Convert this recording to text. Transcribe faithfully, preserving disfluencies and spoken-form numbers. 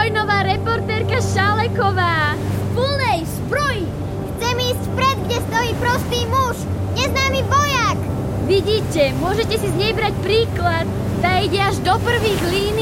vojnová reportérka Šaleková. V plnej zbroji. Chcem ísť vpred, kde stojí prostý muž. Neznámy vojak. Vidíte, môžete si z nej brať príklad. Tá ide až do prvých línií.